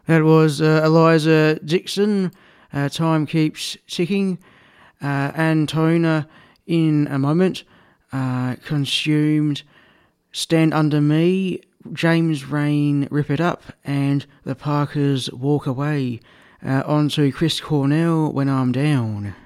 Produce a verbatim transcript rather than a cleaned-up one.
That was uh, Eliza Dixon, uh, Time Keeps Ticking, uh, Antona in a Moment, uh, Consumed, Stand Under Me, James Rain, Rip It Up, and the Parkers Walk Away. Uh, on to Chris Cornell, When I'm Down.